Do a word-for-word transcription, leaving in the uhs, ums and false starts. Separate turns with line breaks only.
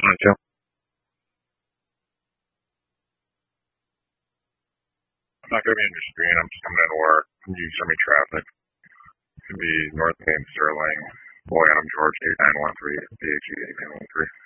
Morning, Tim. I'm not going to be in your screen. I'm just coming into work. You show me traffic. It's going to be North Main, Sterling, Boy, Adam, George, eight nine one three, D H E eight nine one three.